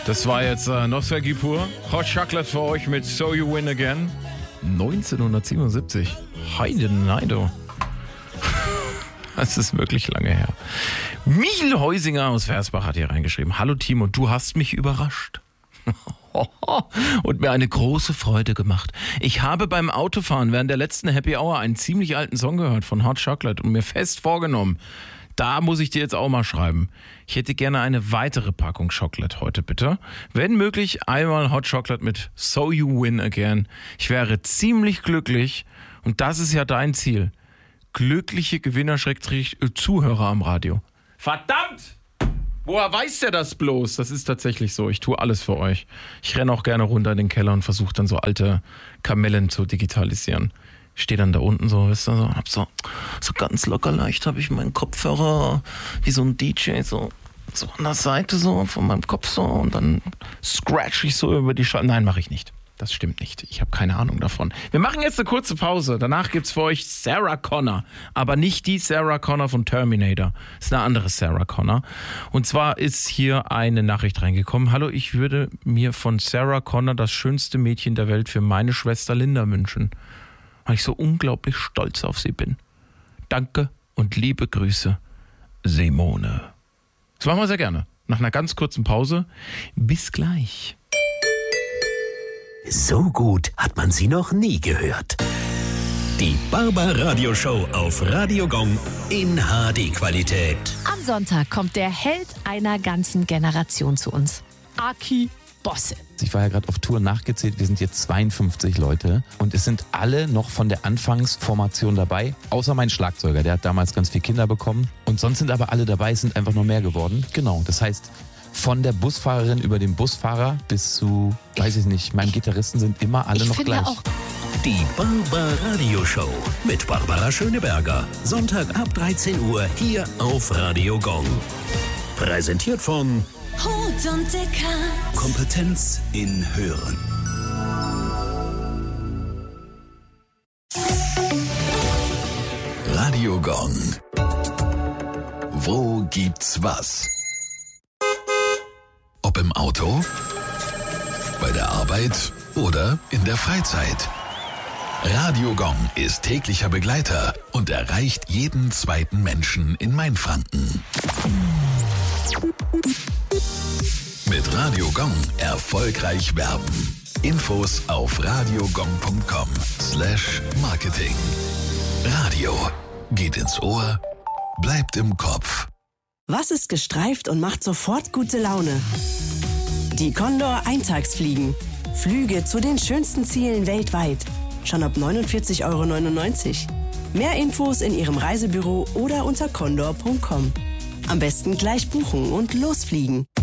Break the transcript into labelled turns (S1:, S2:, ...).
S1: Das war jetzt Nostalgie pur. Hot Chocolate für euch mit So You Win Again. 1977. Heide Neido. Das ist wirklich lange her. Michel Heusinger aus Versbach hat hier reingeschrieben. Hallo Timo, du hast mich überrascht. Und mir eine große Freude gemacht. Ich habe beim Autofahren während der letzten Happy Hour einen ziemlich alten Song gehört von Hot Chocolate und mir fest vorgenommen, da muss ich dir jetzt auch mal schreiben. Ich hätte gerne eine weitere Packung Chocolate heute, bitte. Wenn möglich, einmal Hot Chocolate mit So You Win Again. Ich wäre ziemlich glücklich und das ist ja dein Ziel. Glückliche Gewinner-Zuhörer am Radio. Verdammt! Woher weiß der das bloß? Das ist tatsächlich so. Ich tue alles für euch. Ich renne auch gerne runter in den Keller und versuche dann so alte Kamellen zu digitalisieren. Ich stehe dann da unten so, weißt du, hab so ganz locker leicht habe ich meinen Kopfhörer wie so ein DJ so an der Seite so von meinem Kopf so und dann scratch ich so über die Scheibe. Nein, mache ich nicht. Das stimmt nicht. Ich habe keine Ahnung davon. Wir machen jetzt eine kurze Pause. Danach gibt's für euch Sarah Connor. Aber nicht die Sarah Connor von Terminator. Das ist eine andere Sarah Connor. Und zwar ist hier eine Nachricht reingekommen. Hallo, ich würde mir von Sarah Connor das schönste Mädchen der Welt für meine Schwester Linda wünschen. Weil ich so unglaublich stolz auf sie bin. Danke und liebe Grüße, Simone. Das machen wir sehr gerne. Nach einer ganz kurzen Pause. Bis gleich.
S2: So gut hat man sie noch nie gehört. Die Barbaradio-Show auf Radio Gong in HD-Qualität.
S3: Am Sonntag kommt der Held einer ganzen Generation zu uns. Aki Bosse.
S4: Ich war ja gerade auf Tour nachgezählt, wir sind jetzt 52 Leute und es sind alle noch von der Anfangsformation dabei, außer mein Schlagzeuger, der hat damals ganz viele Kinder bekommen und sonst sind aber alle dabei, es sind einfach nur mehr geworden. Genau, das heißt, von der Busfahrerin über den Busfahrer bis zu, weiß ich nicht, meinem Gitarristen sind immer alle noch gleich.
S3: Auch.
S2: Die Barbaradio-Show mit Barbara Schöneberger. Sonntag ab 13 Uhr hier auf Radio Gong. Präsentiert von
S5: Hut und Dicker.
S2: Kompetenz in Hören. Radio Gong. Wo gibt's was? Ob im Auto, bei der Arbeit oder in der Freizeit. Radio Gong ist täglicher Begleiter und erreicht jeden zweiten Menschen in Mainfranken. Mit Radio Gong erfolgreich werben. Infos auf radiogong.com/Marketing. Radio geht ins Ohr, bleibt im Kopf.
S6: Was ist gestreift und macht sofort gute Laune? Die Condor Eintagsfliegen. Flüge zu den schönsten Zielen weltweit. Schon ab 49,99 €. Mehr Infos in Ihrem Reisebüro oder unter condor.com. Am besten gleich buchen und losfliegen.